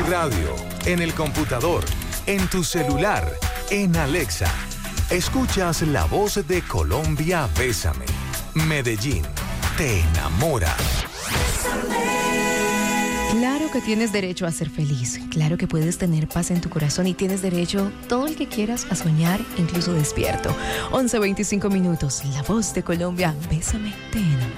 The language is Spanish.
Radio, en el computador, en tu celular, en Alexa. Escuchas la voz de Colombia, Bésame. Medellín, te enamora. Claro que tienes derecho a ser feliz, claro que puedes tener paz en tu corazón y tienes derecho todo el que quieras a soñar, incluso despierto. 11:25 minutos, la voz de Colombia, Bésame, te enamora.